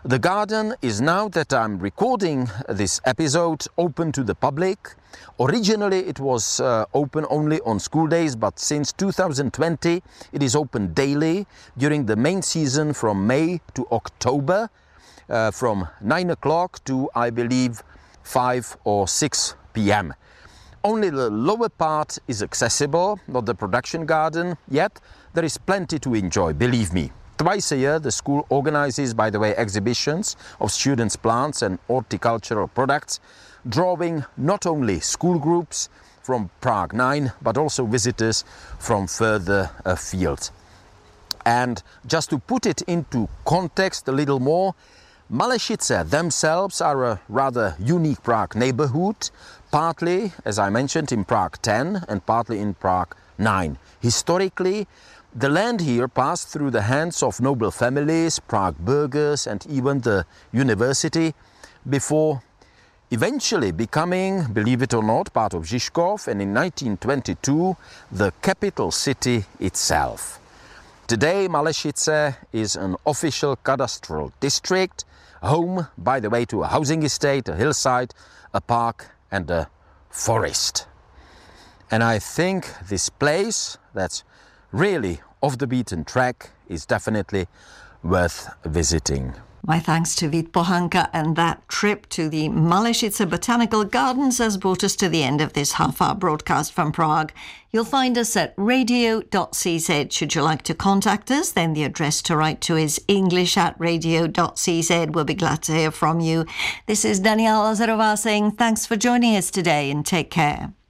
The garden is, now that I'm recording this episode, open to the public. Originally it was open only on school days, but since 2020 it is open daily during the main season from May to October, from 9 o'clock to, I believe, 5 or 6 p.m. Only the lower part is accessible, not the production garden yet. There is plenty to enjoy, believe me. Twice a year the school organizes, by the way, exhibitions of students' plants and horticultural products, drawing not only school groups from Prague 9, but also visitors from further afield. And just to put it into context a little more, Malešice themselves are a rather unique Prague neighborhood, partly, as I mentioned, in Prague 10 and partly in Prague 9. Historically, the land here passed through the hands of noble families, Prague burghers and even the university, before eventually becoming, believe it or not, part of Žižkov, and in 1922 the capital city itself. Today Malešice is an official cadastral district, home, by the way, to a housing estate, a hillside, a park and a forest. And I think this place that's really off the beaten track is definitely worth visiting. My thanks to Vít Pohanka, and that trip to the Malešice Botanical Gardens has brought us to the end of this half-hour broadcast from Prague. You'll find us at radio.cz. Should you like to contact us, then the address to write to is english@radio.cz. We'll be glad to hear from you. This is Daniela Lazarová saying thanks for joining us today and take care.